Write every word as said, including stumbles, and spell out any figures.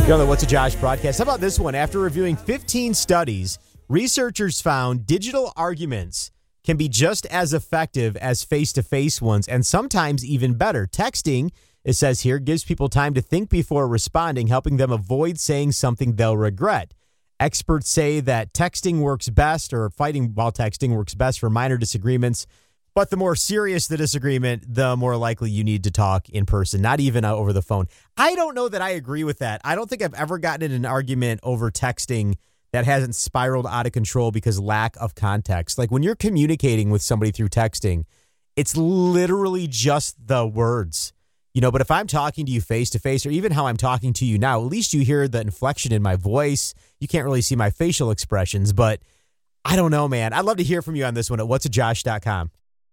You're on the What's a Josh broadcast. How about this one? After reviewing fifteen studies, researchers found digital arguments can be just as effective as face-to-face ones, and sometimes even better. Texting, it says here, gives people time to think before responding, helping them avoid saying something they'll regret. Experts say that texting works best, or fighting while texting works best for minor disagreements. But the more serious the disagreement, the more likely you need to talk in person, not even over the phone. I don't know that I agree with that. I don't think I've ever gotten in an argument over texting that hasn't spiraled out of control because lack of context. Like when you're communicating with somebody through texting, it's literally just the words, you know, but if I'm talking to you face to face, or even how I'm talking to you now, at least you hear the inflection in my voice. You can't really see my facial expressions, but I don't know, man. I'd love to hear from you on this one at what's a josh dot com.